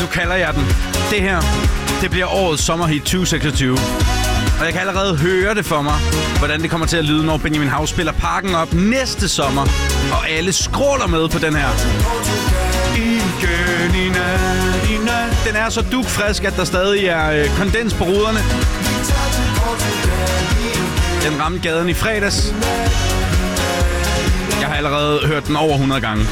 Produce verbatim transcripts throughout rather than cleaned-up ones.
Nu kalder jeg den. Det her, det bliver årets sommerhit tyve seksogtyve. Og jeg kan allerede høre det for mig, hvordan det kommer til at lyde, når Benjamin Hav spiller Parken op næste sommer. Og alle skråler med på den her. Igen i nat, i nat. Den er så dugfrisk, at der stadig er kondens på ruderne. Den ramte gaden i fredags. Jeg har allerede hørt den over hundrede gange.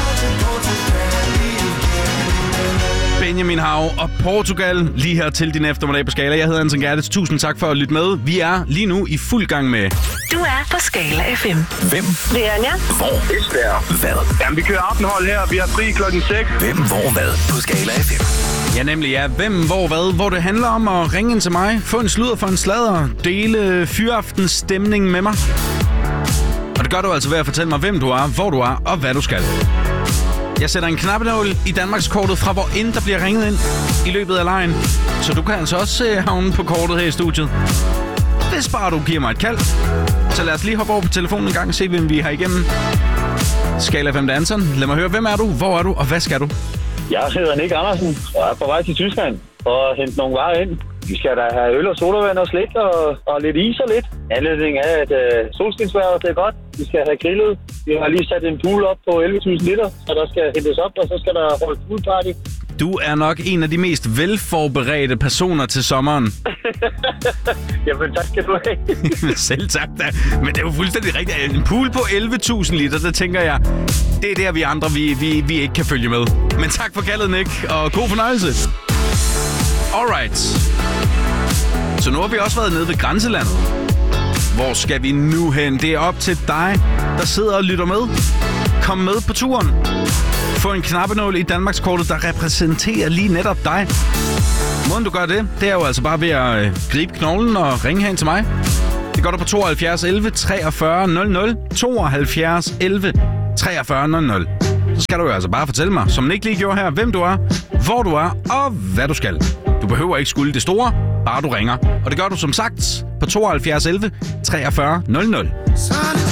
Benjamin Hav og Portugal lige her til din eftermiddag på Skala. Jeg hedder Anton Gertz. Tusind tak for at lytte med. Vi er lige nu i fuld gang med... Du er på Skala F M. Hvem? Det er Anja. Hvor? Esbjerg. Hvad? Jamen, vi kører aftenhold her. Vi har fri klokken seks. Hvem? Hvor? Hvad? På Skala F M. Ja, nemlig ja. Hvem, hvor, hvad? Hvor det handler om at ringe ind til mig, få en sludder for en sladder, dele fyraftens stemning med mig. Og det gør du altså ved at fortælle mig, hvem du er, hvor du er og hvad du skal. Jeg sætter en knappenål i Danmarkskortet fra hvor end der bliver ringet ind i løbet af lejen. Så du kan altså også uh, havne på kortet her i studiet. Hvis bare du giver mig et kald. Så lad os lige hoppe over på telefonen en gang og se, hvem vi har igennem. Skala F M Dansen. Lad mig høre, hvem er du, hvor er du og hvad skal du? Jeg hedder Nick Andersen og er på vej til Tyskland for at hente nogle varer ind. Vi skal da have øl og sodavand og slik og, og lidt is og lidt. Anledningen er, at øh, solskinsvejret det er godt. Vi skal have grillet. Vi har lige sat en pool op på elleve tusind liter, så der skal hentes op, og så skal der holde poolparty. Du er nok en af de mest velforberedte personer til sommeren. Jamen, tak skal du have. Selv tak da. Men det er jo fuldstændig rigtigt. En pool på elleve tusind liter, der tænker jeg, det er der vi andre, vi, vi, vi ikke kan følge med. Men tak for kaldet, Nick, og god fornøjelse. Alright. Så nu har vi også været nede ved grænselandet. Hvor skal vi nu hen? Det er op til dig, der sidder og lytter med. Kom med på turen. Få en knappenål i Danmarkskortet, der repræsenterer lige netop dig. Måden du gør det, det er jo altså bare ved at øh, gribe knoglen og ringe hen til mig. Det gør du på tooghalvfjerds elleve treogfyrre nul nul. tooghalvfjerds elleve treogfyrre nul nul. Så skal du jo altså bare fortælle mig, som Nick lige gjorde her, hvem du er, hvor du er og hvad du skal. Du behøver ikke skylde det store, bare du ringer. Og det gør du som sagt på tooghalvfjerds elleve treogfyrre nul nul.